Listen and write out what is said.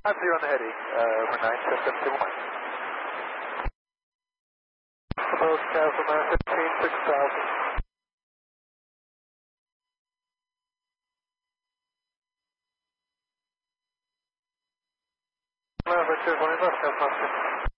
I'm 0 on the heading, over 9, 7, 1. Proposed Castle 915, 6000. Victor, 1 left, Castle